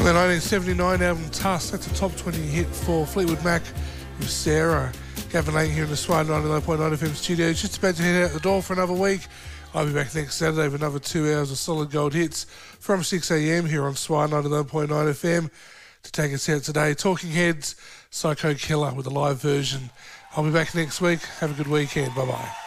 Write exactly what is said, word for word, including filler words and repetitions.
the nineteen seventy-nine album Tusk, that's a top twenty hit for Fleetwood Mac with Sarah. Gavin Lang here in the Swan ninety-nine point nine F M studios, just about to head out the door for another week. I'll be back next Saturday with another two hours of solid gold hits from six a m here on Swan ninety-nine point nine F M. To take us out today, Talking Heads, Psycho Killer with a live version. I'll be back next week. Have a good weekend. Bye-bye.